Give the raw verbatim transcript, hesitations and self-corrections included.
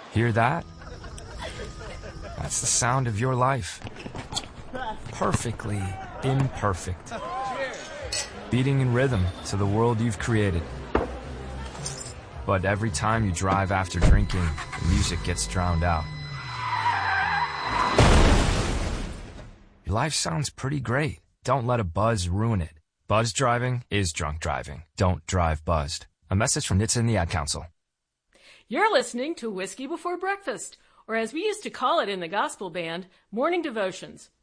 Hear that? That's the sound of your life. Perfectly imperfect. Beating in rhythm to the world you've created. But every time you drive after drinking, the music gets drowned out. Your life sounds pretty great. Don't let a buzz ruin it. Buzz driving is drunk driving. Don't drive buzzed. A message from N H T S A and the Ad Council. You're listening to Whiskey Before Breakfast, or as we used to call it in the gospel band, Morning Devotions.